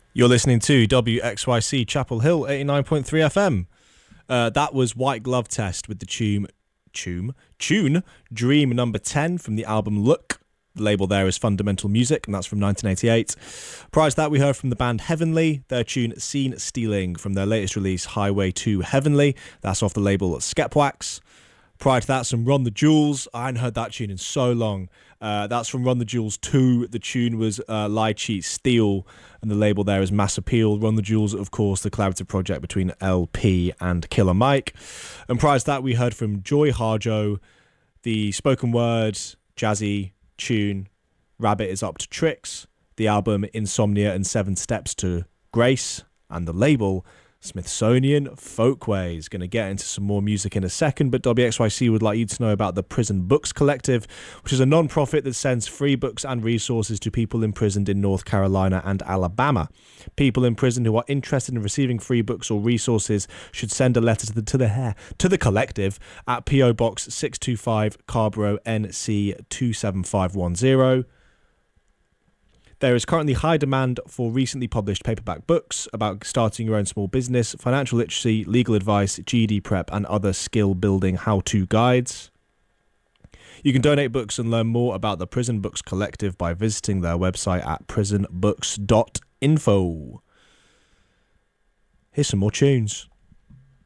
You're listening to WXYC Chapel Hill 89.3 FM. That was White Glove Test with the tune Dream number 10 from the album Look. The label there is Fundamental Music, and that's from 1988. Prior to that, we heard from the band Heavenly, their tune Scene Stealing from their latest release Highway to Heavenly. That's off the label Skepwax. Prior to that, some Run the Jewels. I hadn't heard that tune in so long. That's from Run the Jewels 2. The tune was Lie, Cheat, Steal, and the label there is Mass Appeal. Run the Jewels, of course, the collaborative project between LP and Killer Mike. And prior to that, we heard from Joy Harjo, the spoken word, jazzy tune Rabbit is Up to Tricks, the album Insomnia and 7 Steps to Grace, and the label Smithsonian Folkways. Going to get into some more music in a second, but WXYC would like you to know about the Prison Books Collective, which is a non-profit that sends free books and resources to people imprisoned in North Carolina and Alabama. People in prison who are interested in receiving free books or resources should send a letter to the collective at PO Box 625 Carborough NC 27510. There is currently high demand for recently published paperback books about starting your own small business, financial literacy, legal advice, GED prep, and other skill-building how-to guides. You can donate books and learn more about the Prison Books Collective by visiting their website at prisonbooks.info. Here's some more tunes.